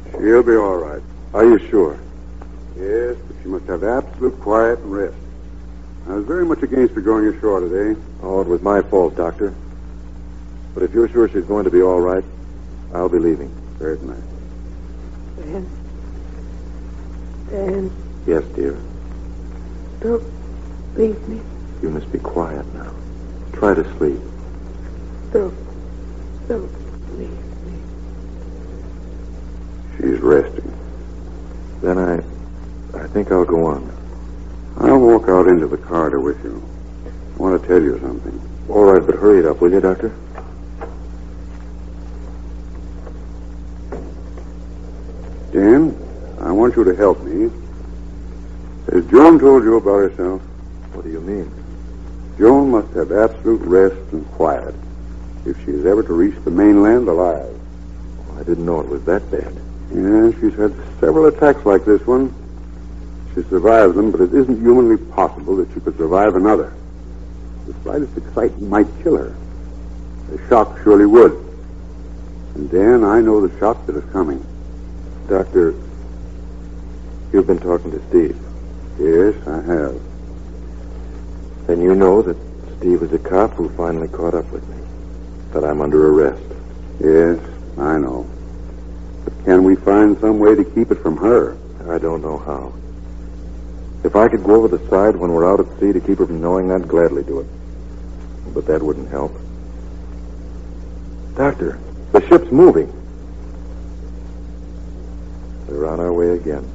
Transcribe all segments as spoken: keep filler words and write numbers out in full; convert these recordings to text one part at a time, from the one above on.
She'll be all right. Are you sure? Yes, but she must have absolute quiet and rest. I was very much against her going ashore today. Oh, it was my fault, Doctor. But if you're sure she's going to be all right, I'll be leaving. Certainly. Dan. Dan. Yes, dear. Don't leave me. You must be quiet now. Try to sleep. Don't. Don't leave me. She's resting. Then I... I think I'll go on. I'll walk out into the corridor with you. I want to tell you something. All right, but hurry it up, will you, Doctor? Dan, I want you to help me. Has Joan told you about herself? What do you mean? Joan must have absolute rest and quiet if she is ever to reach the mainland alive. Oh, I didn't know it was that bad. Yeah, she's had several attacks like this one. She survives them, but it isn't humanly possible that she could survive another. The slightest excitement might kill her. The shock surely would. And Dan, I know the shock that is coming. Doctor, you've been talking to Steve. Yes, I have. Then you know that Steve is a cop who finally caught up with me. That I'm under arrest. Yes, I know. But can we find some way to keep it from her? I don't know how. If I could go over the side when we're out at sea to keep her from knowing, I'd gladly do it. But that wouldn't help. Doctor, the ship's moving. We're on our way again.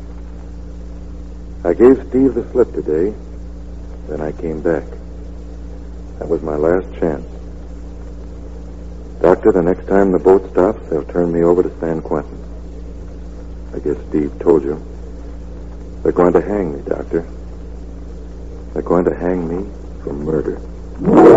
I gave Steve the slip today. Then I came back. That was my last chance. Doctor, the next time the boat stops, they'll turn me over to San Quentin. I guess Steve told you. They're going to hang me, Doctor. They're going to hang me for murder.